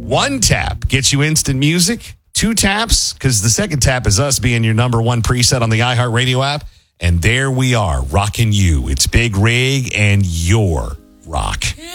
1 tap gets you instant music. 2 taps, because the second tap is us being your number 1 preset on the iHeartRadio app. And there we are, rocking you. It's Big Rig and your rock.